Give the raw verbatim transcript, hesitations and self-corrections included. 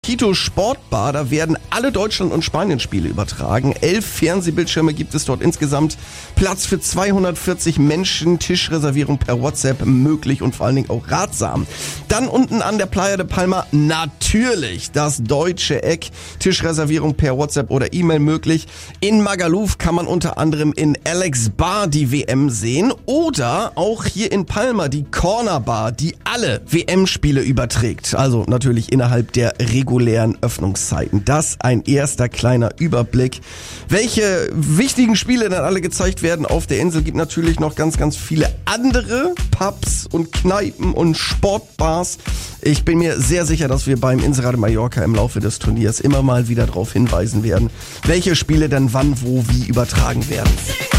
Quito Sportbar, da werden alle Deutschland- und Spanien-Spiele übertragen. Elf Fernsehbildschirme gibt es dort insgesamt. Platz für zweihundertvierzig Menschen, Tischreservierung per WhatsApp möglich und vor allen Dingen auch ratsam. Dann unten an der Playa de Palma natürlich das deutsche Eck. Tischreservierung per WhatsApp oder E-Mail möglich. In Magaluf kann man unter anderem in Alex Bar die W M sehen oder auch hier in Palma die Corner Bar, die alle W M-Spiele überträgt. Also natürlich innerhalb der regulären Öffnungszeiten. Das ein erster kleiner Überblick. Welche wichtigen Spiele dann alle gezeigt werden auf der Insel, gibt natürlich noch ganz, ganz viele andere Pubs und Kneipen und Sportbars. Ich bin mir sehr sicher, dass wir beim Inselradio Mallorca im Laufe des Turniers immer mal wieder darauf hinweisen werden, welche Spiele dann wann, wo, wie übertragen werden.